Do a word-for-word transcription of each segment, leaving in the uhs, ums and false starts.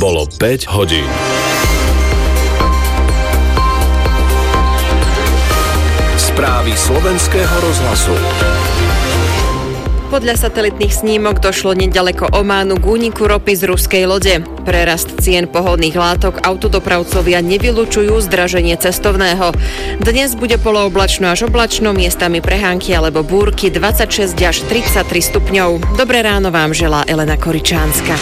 Bolo päť hodín. Správy slovenského rozhlasu. Podľa satelitných snímok došlo neďaleko Ománu k úniku ropy z ruskej lode. Prerast cien pohodných látok autodopravcovia nevylučujú zdraženie cestovného. Dnes bude polooblačno až oblačno, miestami prehánky alebo búrky, dvadsaťšesť až tridsaťtri stupňov. Dobré ráno vám želá Elena Koričánska.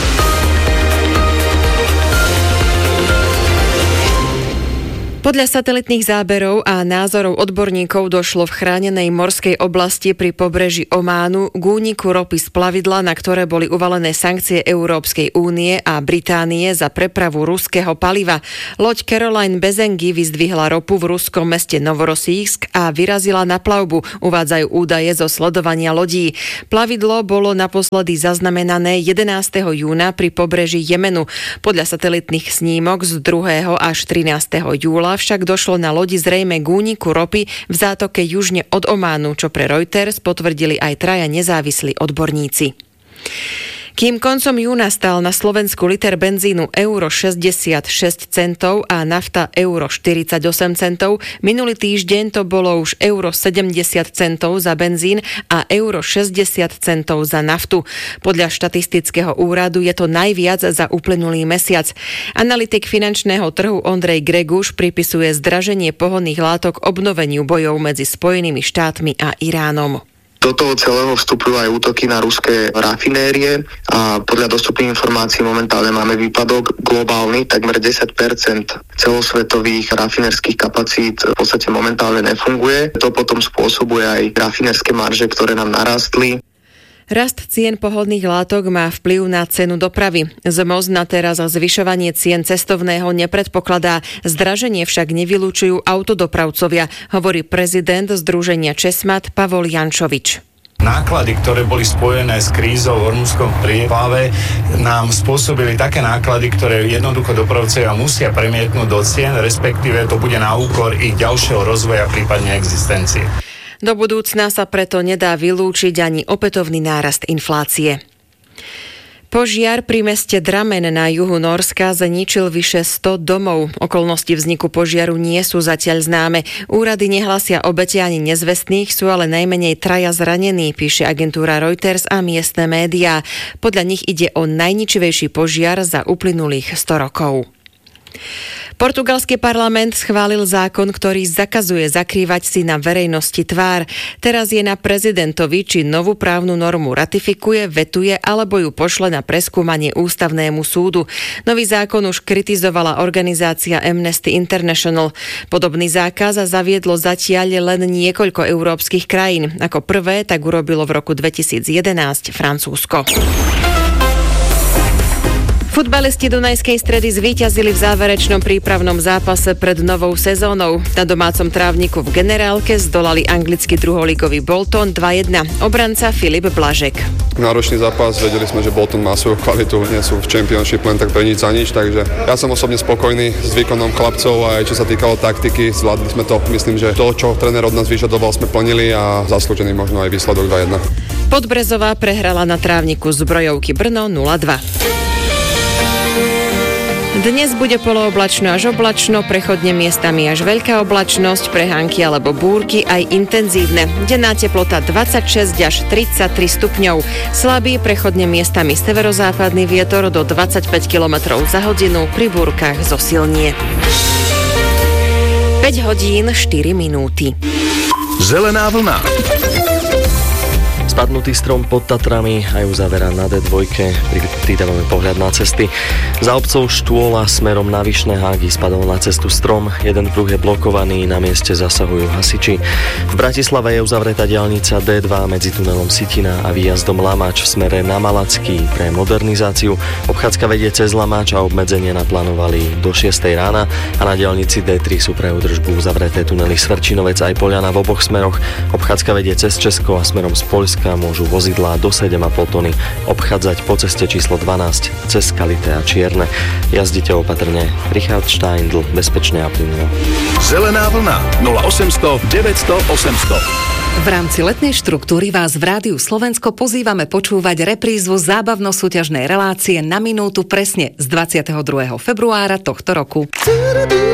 Podľa satelitných záberov a názorov odborníkov došlo v chránenej morskej oblasti pri pobreží Ománu k úniku ropy z plavidla, na ktoré boli uvalené sankcie Európskej únie a Británie za prepravu ruského paliva. Loď Caroline Bezengy vyzdvihla ropu v ruskom meste Novorosíjsk a vyrazila na plavbu, uvádzajú údaje zo sledovania lodí. Plavidlo bolo naposledy zaznamenané jedenásteho júna pri pobreží Jemenu. Podľa satelitných snímok z druhého až trinásteho júla však došlo na lodi zrejme k úniku ropy v zátoke južne od Ománu, čo pre Reuters potvrdili aj traja nezávislí odborníci. Kým koncom júna stál na Slovensku liter benzínu euro šesťdesiatšesť centov a nafta euro štyridsaťosem centov, minulý týždeň to bolo už euro sedemdesiat centov za benzín a euro šesťdesiat centov za naftu. Podľa štatistického úradu je to najviac za uplynulý mesiac. Analytik finančného trhu Ondrej Greguš pripisuje zdraženie pohonných látok obnoveniu bojov medzi Spojenými štátmi a Iránom. Do toho celého vstupujú aj útoky na ruské rafinérie a podľa dostupných informácií momentálne máme výpadok globálny, takmer desať percent celosvetových rafinérskych kapacít v podstate momentálne nefunguje. To potom spôsobuje aj rafinérske marže, ktoré nám narastli. Rast cien pohodných látok má vplyv na cenu dopravy. zet em o es na teraz zvyšovanie cien cestovného nepredpokladá. Zdraženie však nevylučujú autodopravcovia, hovorí prezident Združenia Česmat Pavol Jančovič. Náklady, ktoré boli spojené s krízou v Hormudskom príplave, nám spôsobili také náklady, ktoré jednoducho dopravcovia musia premietnúť do cien, respektíve to bude na úkor ich ďalšieho rozvoja, prípadne existencie. Do budúcna sa preto nedá vylúčiť ani opätovný nárast inflácie. Požiar pri meste Dramen na juhu Nórska zničil vyše sto domov. Okolnosti vzniku požiaru nie sú zatiaľ známe. Úrady nehlásia obete ani nezvestných, sú ale najmenej traja zranení, píše agentúra Reuters a miestne médiá. Podľa nich ide o najničivejší požiar za uplynulých sto rokov. Portugalský parlament schválil zákon, ktorý zakazuje zakrývať si na verejnosti tvár. Teraz je na prezidentovi, či novú právnu normu ratifikuje, vetuje alebo ju pošle na preskúmanie ústavnému súdu. Nový zákon už kritizovala organizácia Amnesty International. Podobný zákaz zaviedlo zatiaľ len niekoľko európskych krajín. Ako prvé tak urobilo v roku dvetisícjedenásť Francúzsko. Futbalisti Dunajskej Stredy zvíťazili v záverečnom prípravnom zápase pred novou sezónou. Na domácom trávniku v Generálke zdolali anglický druholigový Bolton dva jedna. Obranca Filip Blažek. Náročný zápas, vedeli sme, že Bolton má svoju kvalitu, nie sú v Championship len tak pre nič za nič, takže ja som osobne spokojný s výkonom chlapcov, aj čo sa týkalo taktiky, zvládli sme to, myslím, že to, čo tréner od nás vyžadoval, sme plnili a zaslúžený možno aj výsledok dva jedna. Podbrezová prehrala na trávniku Zbrojovky Brno nula dva. Dnes bude polooblačno až oblačno, prechodne miestami až veľká oblačnosť, prehánky alebo búrky aj intenzívne. Denná teplota dvadsaťšesť až tridsaťtri stupňov. Slabý prechodne miestami severozápadný vietor do dvadsaťpäť kilometrov za hodinu, pri búrkach zosilnie. päť hodín štyri minúty. Zelená vlna. Spadnutý strom pod Tatrami aj uzavera na dé dva. Pridávame pohľad na cesty. Za obcov Štôla smerom na Vyšné Hágy spadol na cestu strom. Jeden pruh je blokovaný, na mieste zasahujú hasiči. V Bratislave je uzavretá diaľnica dé dva medzi tunelom Sitina a výjazdom Lamač v smere na Malacký pre modernizáciu. Obchádzka vedie cez Lamač a obmedzenie naplánovali do šiestej rána a na diaľnici dé tri sú pre údržbu uzavreté tunely Svrčinovec aj Poľana v oboch smeroch. Obchádzka vedie cez Česko a smerom z Poľska môžu vozidlá do sedem a pol tony obchádzať po ceste číslo dvanásť cez Skalité a Čierne. Jazdite opatrne. Richard Steindl, bezpečne a plynulo. Zelená vlna nula osemsto deväťsto osemsto. V rámci letnej štruktúry vás v Rádiu Slovensko pozývame počúvať reprízu zábavno-súťažnej relácie Na minútu presne z dvadsiateho druhého februára tohto roku.